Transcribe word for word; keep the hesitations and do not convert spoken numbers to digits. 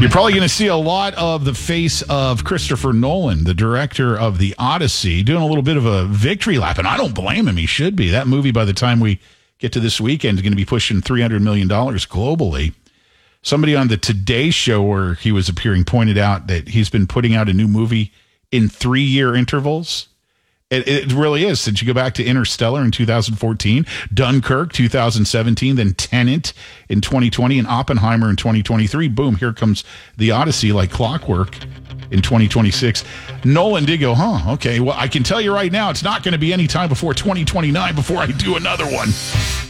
You're probably going to see a lot of the face of Christopher Nolan, the director of The Odyssey, doing a little bit of a victory lap. And I don't blame him. He should be. That movie, by the time we get to this weekend, is going to be pushing three hundred million dollars globally. Somebody on the Today Show where he was appearing pointed out that he's been putting out a new movie in three-year intervals. It, it really is. Since you go back to Interstellar in two thousand fourteen, Dunkirk two thousand seventeen, then Tenet in twenty twenty, and Oppenheimer in twenty twenty-three. Boom, here comes The Odyssey like clockwork in twenty twenty-six. Nolan did go, huh, okay, well, I can tell you right now, it's not going to be any time before twenty twenty-nine before I do another one.